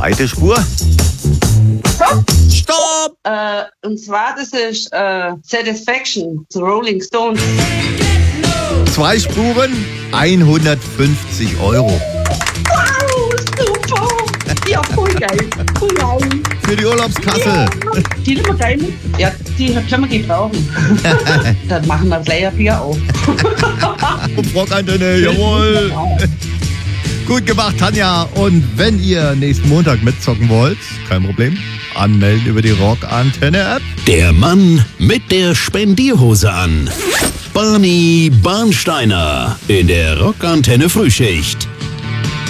zweite Spur. Stopp! Stopp! Und zwar, das ist Satisfaction, The Rolling Stones. 2 Spuren, 150 €. Wow, super! Ja, voll geil. Voll geil. Für die Urlaubskasse. Ja, die nehmen wir gleich mit. Ja, die können wir gebrauchen. Dann machen wir gleich ein Bier auf. Rockantenne, jawohl. Gut gemacht, Tanja. Und wenn ihr nächsten Montag mitzocken wollt, kein Problem, anmelden über die Rockantenne-App. Der Mann mit der Spendierhose an. Barney Barnsteiner in der Rockantenne Frühschicht.